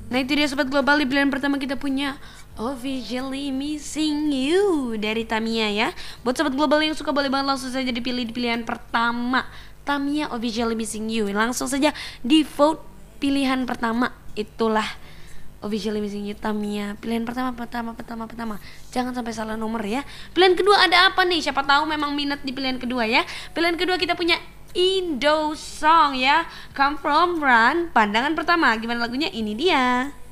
Nah itu dia Sobat Global, di pilihan pertama kita punya Officially Missing You dari Tamiya ya. Buat Sobat Global yang suka boleh banget langsung saja dipilih di pilihan pertama, Tamiya Officially Missing You. Langsung saja di vote pilihan pertama. Itulah Officially Missing You Tamiya. Pilihan pertama. Jangan sampai salah nomor ya. Pilihan kedua ada apa nih? Siapa tahu memang minat di pilihan kedua ya. Pilihan kedua kita punya Indo Song ya, Come From Run. Pandangan pertama, gimana lagunya? Ini dia.